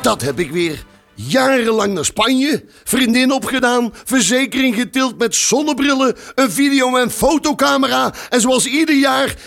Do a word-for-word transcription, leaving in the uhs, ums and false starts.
dat heb ik weer. Jarenlang naar Spanje, vriendin opgedaan, verzekering getild met zonnebrillen, een video- en fotocamera en zoals ieder jaar